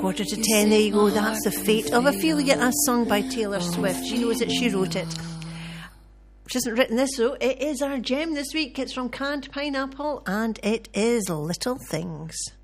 9:45. There you go. That's The Fate of Ophelia, a song by Taylor Swift. She knows it, she wrote it. She hasn't written this, though. It is our gem this week. It's from Canned Pineapple, and it is Little Things.